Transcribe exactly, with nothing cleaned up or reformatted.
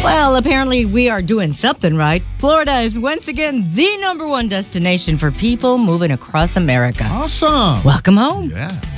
Well, apparently we are doing something right. Florida is once again the number one destination for people moving across America. Awesome. Welcome home. Yeah.